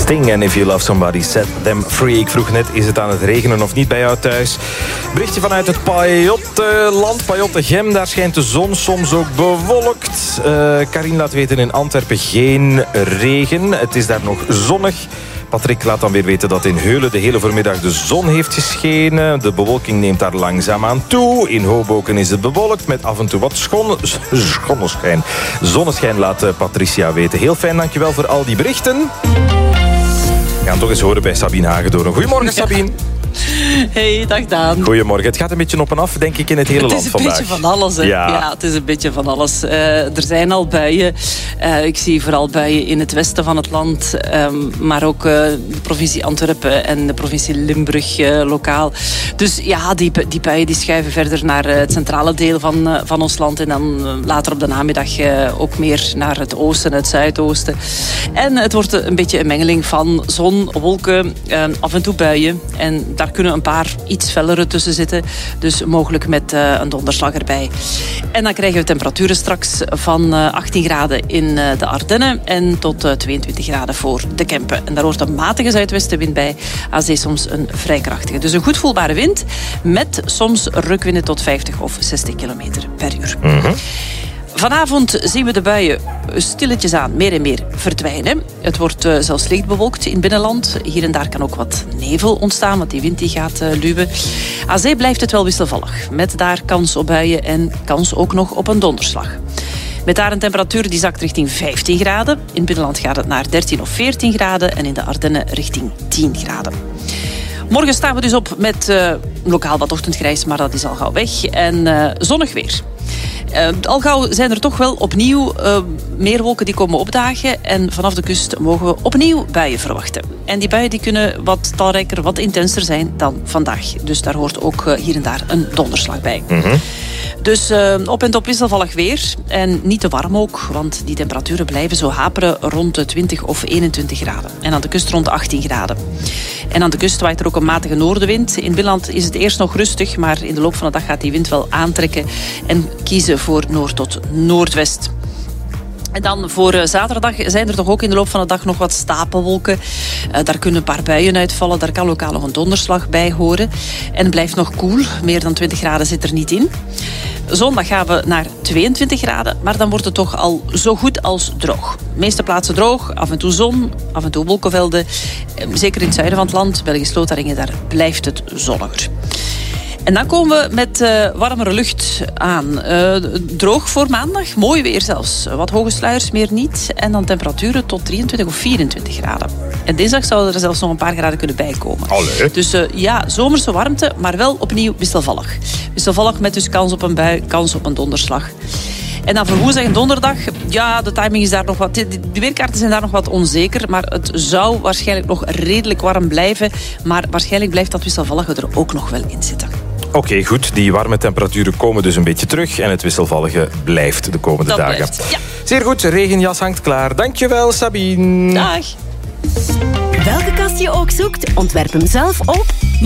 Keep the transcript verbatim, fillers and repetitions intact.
Sting en If You Love Somebody, Set Them Free. Ik vroeg net, is het aan het regenen of niet bij jou thuis? Berichtje vanuit het Pajottenland, Pajottegem. Daar schijnt de zon, soms ook bewolkt. Uh, Karin laat weten in Antwerpen geen regen. Het is daar nog zonnig. Patrick laat dan weer weten dat in Heulen de hele voormiddag de zon heeft geschenen. De bewolking neemt daar langzaamaan toe. In Hoboken is het bewolkt met af en toe wat schon... zonneschijn. Zonneschijn laat Patricia weten. Heel fijn, dankjewel voor al die berichten. We gaan toch eens horen bij Sabine Hagedoorn. Goedemorgen, Sabine. Hey, dag Daan. Goedemorgen. Het gaat een beetje op en af, denk ik, in het hele het land vandaag. Het is een beetje van alles, hè. Ja. ja, het is een beetje van alles. Uh, er zijn al buien. Uh, ik zie vooral buien in het westen van het land. Um, maar ook uh, de provincie Antwerpen en de provincie Limburg uh, lokaal. Dus ja, die, die buien die schuiven verder naar uh, het centrale deel van, uh, van ons land. En dan uh, later op de namiddag uh, ook meer naar het oosten en het zuidoosten. En het wordt een beetje een mengeling van zon, wolken, uh, af en toe buien. En daar kunnen een paar iets fellere tussen zitten. Dus mogelijk met uh, een donderslag erbij. En dan krijgen we temperaturen straks van uh, achttien graden in uh, de Ardennen en tot uh, tweeëntwintig graden voor de Kempen. En daar hoort een matige zuidwestenwind bij. Aan zee soms een vrij krachtige. Dus een goed voelbare wind met soms rukwinden tot vijftig of zestig kilometer per uur. Mm-hmm. Vanavond zien we de buien stilletjes aan meer en meer verdwijnen. Het wordt uh, zelfs licht bewolkt in het binnenland. Hier en daar kan ook wat nevel ontstaan, want die wind die gaat uh, luwen. Aan zee blijft het wel wisselvallig. Met daar kans op buien en kans ook nog op een donderslag. Met daar een temperatuur die zakt richting vijftien graden. In het binnenland gaat het naar dertien of veertien graden. En in de Ardennen richting tien graden. Morgen staan we dus op met uh, lokaal wat ochtendgrijs, maar dat is al gauw weg. En uh, zonnig weer. Uh, al gauw zijn er toch wel opnieuw uh, meer wolken die komen opdagen. En vanaf de kust mogen we opnieuw buien verwachten. En die buien die kunnen wat talrijker, wat intenser zijn dan vandaag. Dus daar hoort ook uh, hier en daar een donderslag bij. Mm-hmm. Dus uh, op en top wisselvallig weer. En niet te warm ook, want die temperaturen blijven zo haperen rond de twintig of eenentwintig graden. En aan de kust rond de achttien graden. En aan de kust waait er ook een matige noordenwind. In het binnenland is het eerst nog rustig, maar in de loop van de dag gaat die wind wel aantrekken en kiezen voor noord tot noordwest. En dan voor uh, zaterdag zijn er toch ook in de loop van de dag nog wat stapelwolken. Uh, daar kunnen een paar buien uitvallen. Daar kan lokaal nog een donderslag bij horen. En het blijft nog koel. Meer dan twintig graden zit er niet in. Zondag gaan we naar tweeëntwintig graden. Maar dan wordt het toch al zo goed als droog. De meeste plaatsen droog. Af en toe zon. Af en toe wolkenvelden. Zeker in het zuiden van het land. Belgisch-Lotharingen, daar blijft het zonniger. En dan komen we met uh, warmere lucht aan. Uh, droog voor maandag, mooi weer zelfs. Wat hoge sluiers, meer niet. En dan temperaturen tot drieëntwintig of vierentwintig graden. En dinsdag zouden er zelfs nog een paar graden kunnen bijkomen. Allee. Dus uh, ja, zomerse warmte, maar wel opnieuw wisselvallig. Wisselvallig met dus kans op een bui, kans op een donderslag. En dan voor woensdag en donderdag, ja, de timing is daar nog wat... De weerkaarten zijn daar nog wat onzeker, maar het zou waarschijnlijk nog redelijk warm blijven. Maar waarschijnlijk blijft dat wisselvallige er ook nog wel in zitten. Oké, okay, goed. Die warme temperaturen komen dus een beetje terug en het wisselvallige blijft de komende dat dagen. Blijft, ja. Zeer goed, regenjas hangt klaar. Dankjewel, Sabine. Dag. Welke kast je ook zoekt, ontwerp hem zelf op